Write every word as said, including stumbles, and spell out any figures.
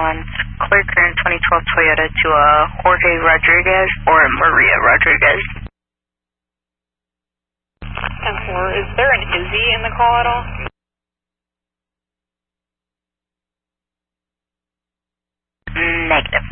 on clear current twenty twelve Toyota to uh, Jorge Rodriguez or Maria Rodriguez. ten four, is there an Izzy in the call at all? Negative.